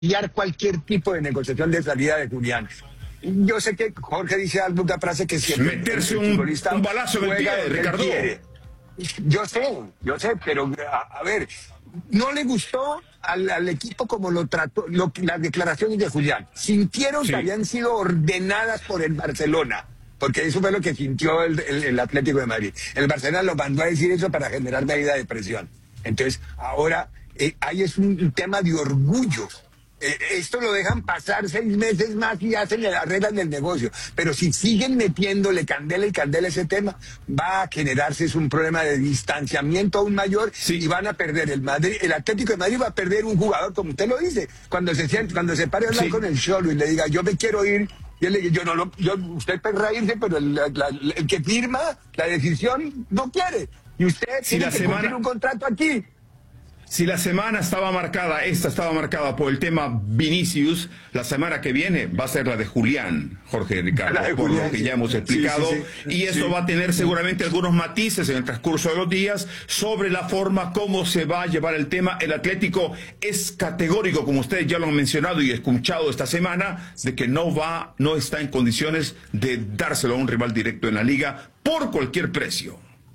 enviar cualquier tipo de negociación de salida de Julián. Yo sé que Jorge dice alguna frase que siempre meterse un balazo en el pie, Ricardo. Yo sé, pero a ver, no le gustó al equipo como lo trató, las declaraciones de Julián. Sintieron que habían sido ordenadas por el Barcelona, porque eso fue lo que sintió el Atlético de Madrid. El Barcelona lo mandó a decir eso para generar medida de presión. Entonces, ahora, ahí es un tema de orgullo. Esto lo dejan pasar 6 meses más y arreglan el negocio. Pero si siguen metiéndole candela y candela a ese tema, va a generarse un problema de distanciamiento aún mayor y van a perder el Atlético de Madrid va a perder un jugador, como usted lo dice, cuando se pare a hablar con el Cholo y le diga, yo me quiero ir, y él le dice, usted puede reírse, pero el que firma la decisión no quiere. Y usted tiene que cumplir un contrato aquí. Si la semana esta estaba marcada por el tema Vinicius, la semana que viene va a ser la de Julián, Jorge, Ricardo, por lo que ya hemos explicado. Y eso va a tener seguramente algunos matices en el transcurso de los días sobre la forma como se va a llevar el tema. El Atlético es categórico, como ustedes ya lo han mencionado y escuchado esta semana, de que no está en condiciones de dárselo a un rival directo en la liga por cualquier precio.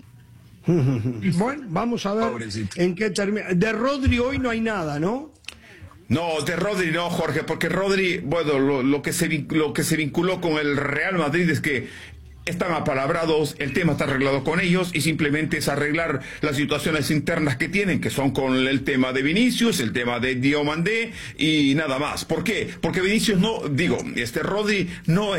Bueno, vamos a ver en qué termina. De Rodri hoy no hay nada, ¿no? No, de Rodri no, Jorge, porque Rodri, bueno, lo que se vinculó con el Real Madrid es que están apalabrados, el tema está arreglado con ellos y simplemente es arreglar las situaciones internas que tienen, que son con el tema de Vinicius, el tema de Diomandé y nada más. ¿Por qué? Porque Vinicius Rodri no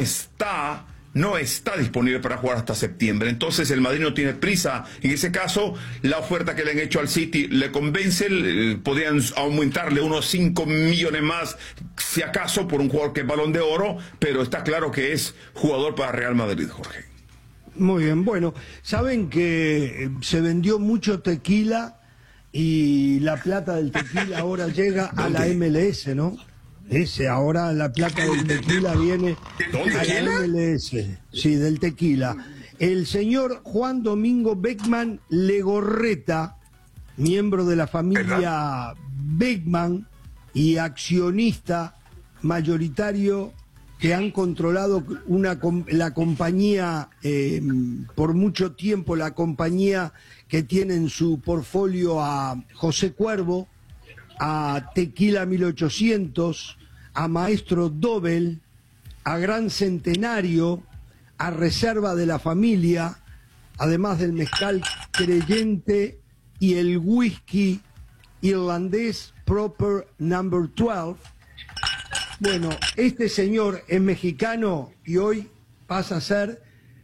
está disponible para jugar hasta septiembre. Entonces el Madrid no tiene prisa. En ese caso, la oferta que le han hecho al City le convence. Podrían aumentarle unos 5 millones más, si acaso, por un jugador que es Balón de Oro, pero está claro que es jugador para Real Madrid, Jorge. Muy bien, bueno, saben que se vendió mucho tequila y la plata del tequila ahora llega a la MLS, ¿no? Ahora la plata del tequila viene a la MLS, sí, del tequila. El señor Juan Domingo Beckman Legorreta, miembro de la familia Beckman y accionista mayoritario que han controlado la compañía por mucho tiempo, la compañía que tiene en su portfolio a José Cuervo, a Tequila 1800, a Maestro Dobel, a Gran Centenario, a Reserva de la Familia, además del mezcal Creyente y el whisky irlandés Proper Number 12. Bueno, este señor es mexicano y hoy pasa a ser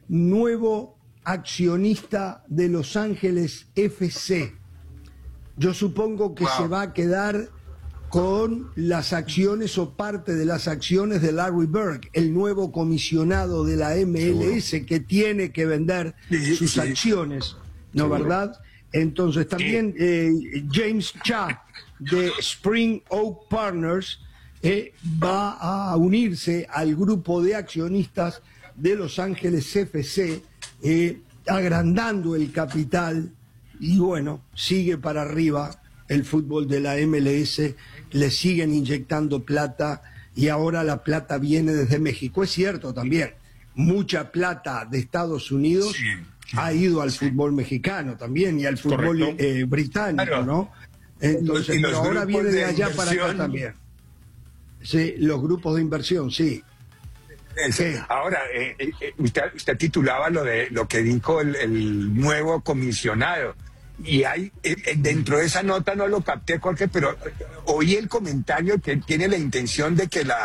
nuevo accionista de Los Ángeles FC. Yo supongo que se va a quedar con las acciones o parte de las acciones de Larry Bird, el nuevo comisionado de la MLS, que tiene que vender sus acciones, ¿no verdad? Entonces también James Cha de Spring Oak Partners va a unirse al grupo de accionistas de Los Ángeles FC, agrandando el capital. Y bueno, sigue para arriba el fútbol de la MLS, le siguen inyectando plata y ahora la plata viene desde México. Es cierto también, mucha plata de Estados Unidos ha ido al fútbol mexicano también y al fútbol británico, ¿no? Entonces, pero ahora viene de allá para acá también. Sí, los grupos de inversión, sí. Ahora, usted titulaba lo que dijo el nuevo comisionado. Y hay, dentro de esa nota no lo capté, Jorge, pero oí el comentario que tiene la intención de que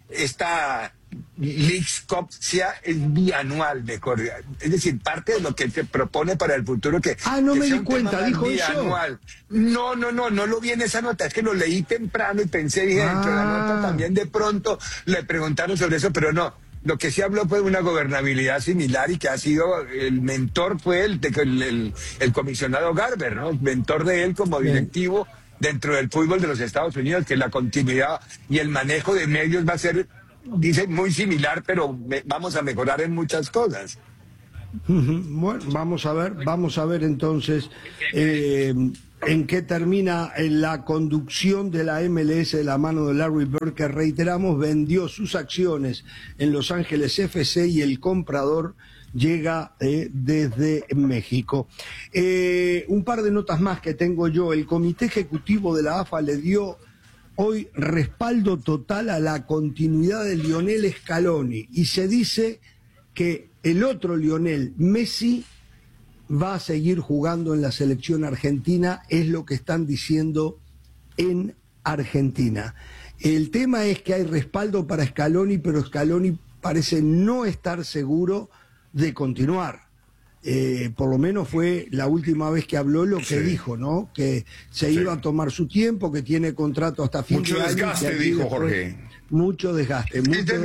esta Leagues Cup sea bianual, mejor. Es decir, parte de lo que se propone para el futuro que... no que me sea di cuenta, dijo bianual. No lo vi en esa nota, es que lo leí temprano y pensé, dije, dentro de la nota también de pronto le preguntaron sobre eso, pero no. Lo que sí habló fue de una gobernabilidad similar y que ha sido, el mentor fue el comisionado Garber, ¿no? El mentor de él como directivo dentro del fútbol de los Estados Unidos, que la continuidad y el manejo de medios va a ser, dice, muy similar, pero vamos a mejorar en muchas cosas. Bueno, vamos a ver entonces. en qué termina la conducción de la MLS de la mano de Larry Bird, que reiteramos, vendió sus acciones en Los Ángeles FC y el comprador llega desde México. Un par de notas más que tengo yo. El Comité Ejecutivo de la AFA le dio hoy respaldo total a la continuidad de Lionel Scaloni y se dice que el otro Lionel, Messi, va a seguir jugando en la selección argentina, es lo que están diciendo en Argentina. El tema es que hay respaldo para Scaloni, pero Scaloni parece no estar seguro de continuar. Por lo menos fue la última vez que habló lo que dijo, ¿no? Que se iba a tomar su tiempo, que tiene contrato hasta fin de año. Mucho desgaste, dijo Jorge. Mucho desgaste.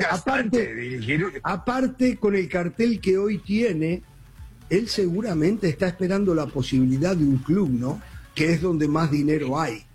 Aparte, con el cartel que hoy tiene, él seguramente está esperando la posibilidad de un club, ¿no? Que es donde más dinero hay.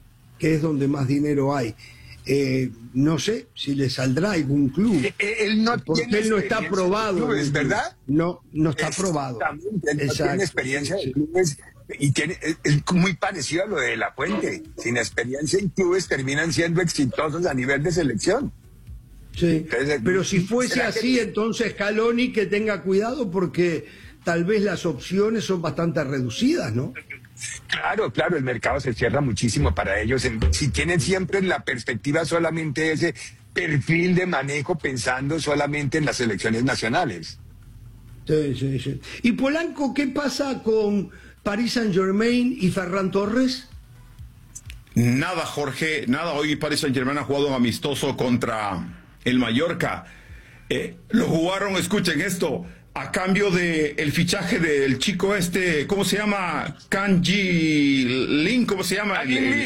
No sé si le saldrá algún club. Él no porque tiene él no está aprobado. Clubes, ¿verdad? No está aprobado. Él no tiene experiencia de clubes y es muy parecido a lo de La Fuente. Sin experiencia en clubes terminan siendo exitosos a nivel de selección. Sí, entonces, pero si fuese así, entonces Scaloni que tenga cuidado porque tal vez las opciones son bastante reducidas, ¿no? Claro, el mercado se cierra muchísimo para ellos. Si tienen siempre en la perspectiva solamente ese perfil de manejo pensando solamente en las selecciones nacionales. Sí. ¿Y Polanco, qué pasa con Paris Saint-Germain y Ferran Torres? Nada, Jorge, nada. Hoy Paris Saint-Germain ha jugado un amistoso contra el Mallorca. Lo jugaron, escuchen esto, a cambio de el fichaje del chico ¿cómo se llama? Kanji Lin, ¿cómo se llama?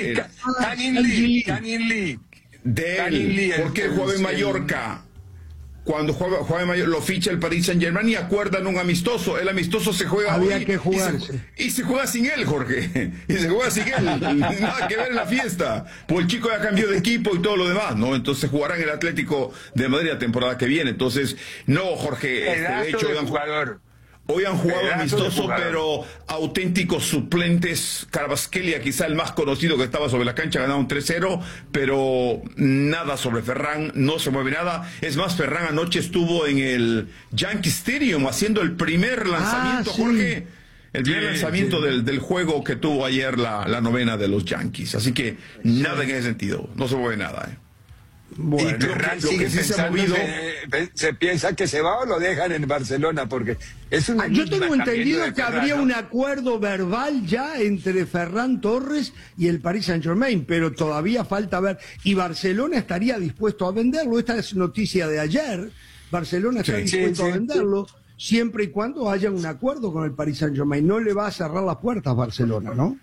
Canning Lee. De él, porque él juega en Mallorca. Cuando juega en Mallorca, lo ficha el Paris Saint-Germain y acuerdan un amistoso. El amistoso se juega Había hoy que jugarse. y se juega sin él, Jorge. Y se juega sin él. Nada que ver en la fiesta. Pues el chico ya cambió de equipo y todo lo demás, ¿no? Entonces jugará en el Atlético de Madrid la temporada que viene. Entonces, no, Jorge. De hecho, hoy han jugado amistoso, pero auténticos suplentes. Kvaratskhelia, quizá el más conocido que estaba sobre la cancha, ganaron 3-0, pero nada sobre Ferran, no se mueve nada. Es más, Ferran anoche estuvo en el Yankee Stadium haciendo el primer lanzamiento, sí. Jorge. El primer lanzamiento del juego que tuvo ayer la novena de los Yankees. Así que nada en ese sentido, no se mueve nada. Bueno, y Ferran sigue pensando, se piensa que se va o lo dejan en Barcelona, porque es una yo tengo entendido que habría un acuerdo verbal ya entre Ferran Torres y el Paris Saint-Germain, pero todavía falta ver, y Barcelona estaría dispuesto a venderlo. Esta es noticia de ayer. Barcelona está dispuesto a venderlo siempre y cuando haya un acuerdo con el Paris Saint-Germain. No le va a cerrar las puertas Barcelona, ¿no?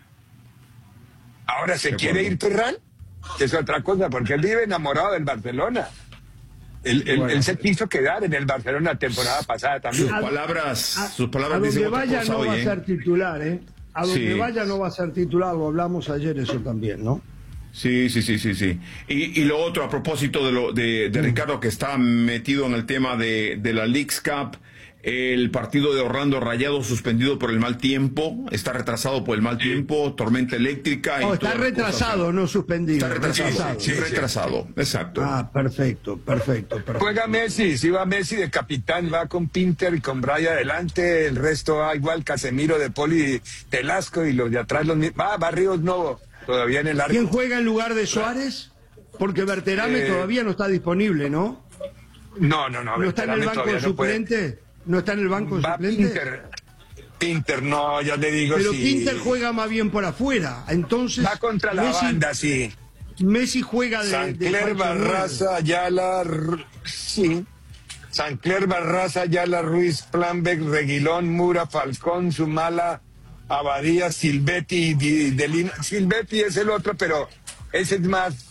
Ahora se quiere ir Ferran, que es otra cosa, porque él vive enamorado del Barcelona. Él se quiso quedar en el Barcelona la temporada pasada también. Sus palabras a dicen donde otra vaya cosa no hoy, va a ser titular, ¿eh? A donde vaya no va a ser titular, lo hablamos ayer eso también, ¿no? Sí. Y lo otro, a propósito de Ricardo, que está metido en el tema de la Leagues Cup, el partido de Orlando Rayados suspendido por el mal tiempo, está retrasado por el mal tiempo, tormenta eléctrica. Oh, está retrasado, no suspendido. Está retrasado, retrasado, exacto. Perfecto. Juega Messi, si va Messi de capitán, va con Pinter y con Braya adelante, el resto va igual Casemiro, De Poli, Telasco y los de atrás, Barrios no, todavía en el arco. ¿Quién juega en lugar de Suárez? Porque Berterame todavía no está disponible, ¿no? No. ¿No está en el banco de suplente? ¿No está en el banco de suplente? Pinter, no, ya le digo. Pero Pinter juega más bien por afuera, entonces... Va contra la banda, sí. Messi juega de... Sancler, Barraza, Ayala... Sí. Sancler, Barraza, Ayala, Ruiz, Planbeck, Reguilón, Mura, Falcón, Zumala, Abadía, Silvetti y Delina. Silvetti es el otro, pero ese es más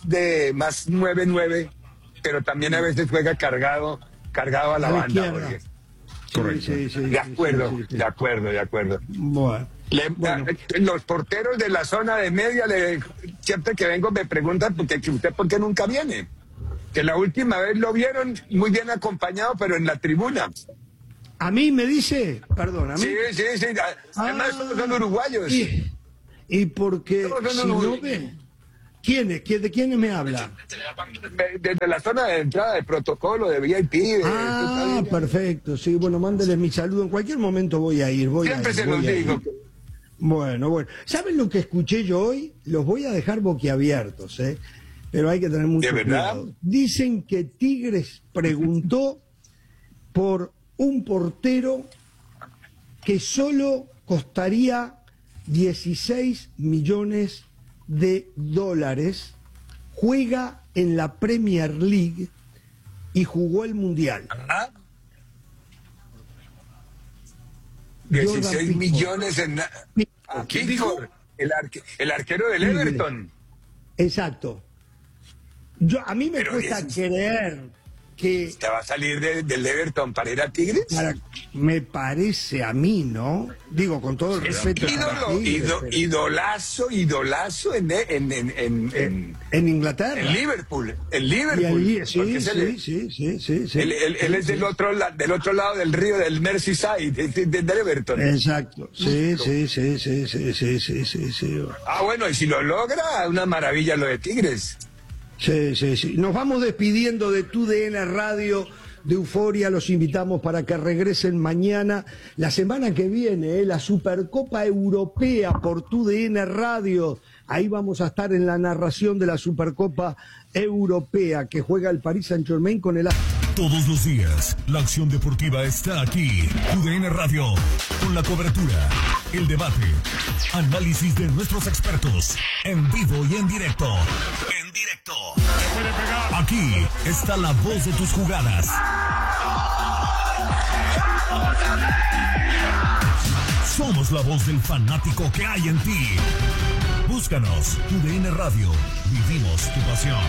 9-9, pero también a veces juega cargado a la banda. Correcto. Sí. De acuerdo. Bueno. Los porteros de la zona de media, siempre que vengo me preguntan usted por qué nunca viene. Que la última vez lo vieron muy bien acompañado, pero en la tribuna. ¿A mí me dice? Perdón, ¿a mí? Sí. Además son uruguayos. y porque No. si no ve... ¿Quiénes? ¿De quiénes me habla? Desde la zona de entrada de protocolo de VIP. Ah, perfecto, sí, bueno, mándele mi saludo, en cualquier momento voy a ir, Siempre se los digo. Bueno, ¿saben lo que escuché yo hoy? Los voy a dejar boquiabiertos, pero hay que tener mucho ¿De verdad? cuidado. Dicen que Tigres preguntó por un portero que solo costaría 16 millones de dólares, juega en la Premier League y jugó el Mundial. ¿Ah? 16 millones en... ¿Quién dijo? El arquero del Everton. Exacto. A mí me Pero cuesta 16. creer que... ¿Te va a salir del Everton para ir a Tigres? Me parece a mí, ¿no? Digo, con todo el respeto. Idolazo en Inglaterra. En Liverpool. Sí. Él es del otro lado del río del Merseyside, del Everton. Exacto. Sí. Ah, bueno, y si lo logra, una maravilla lo de Tigres. Sí. Nos vamos despidiendo de TUDN Radio, de Euforia. Los invitamos para que regresen mañana. La semana que viene, la Supercopa Europea por TUDN Radio. Ahí vamos a estar en la narración de la Supercopa Europea que juega el Paris Saint-Germain con el... Todos los días, la acción deportiva está aquí. TUDN Radio, con la cobertura, el debate, análisis de nuestros expertos, en vivo y en directo. Aquí está la voz de tus jugadas. Somos la voz del fanático que hay en ti. Búscanos, TUDN Radio. Vivimos tu pasión.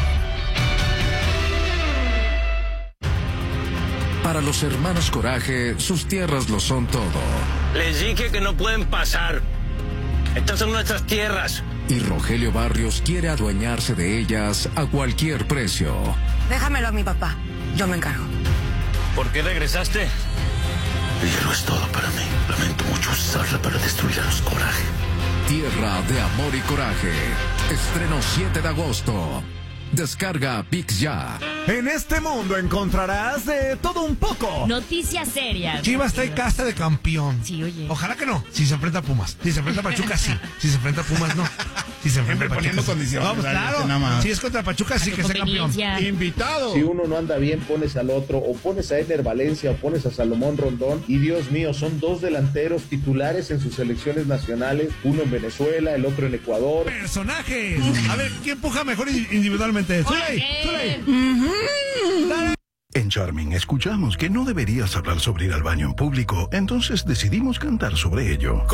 Para los hermanos Coraje, sus tierras lo son todo. Les dije que no pueden pasar. Estas son nuestras tierras. Y Rogelio Barrios quiere adueñarse de ellas a cualquier precio. Déjamelo a mi papá. Yo me encargo. ¿Por qué regresaste? Ella no es todo para mí. Lamento mucho usarla para destruir a los Coraje. Tierra de amor y coraje. Estreno 7 de agosto. Descarga ViX ya. En este mundo encontrarás de todo un poco. Noticias serias. Chivas trae casta de campeón. Sí, oye. Ojalá que no. Si se enfrenta a Pumas. Si se enfrenta a Pachuca, sí. Si se enfrenta a Pumas, no. Si se enfrenta a Pachuca, poniendo sí. condiciones. Vamos, claro. Si es contra Pachuca, sí que sea campeón. Invitado. Si uno no anda bien, pones al otro, o pones a Eder Valencia, o pones a Salomón Rondón, y Dios mío, son dos delanteros titulares en sus selecciones nacionales, uno en Venezuela, el otro en Ecuador. Personajes. A ver, ¿quién puja mejor individualmente? Zuley. En Charming escuchamos que no deberías hablar sobre ir al baño en público, entonces decidimos cantar sobre ello.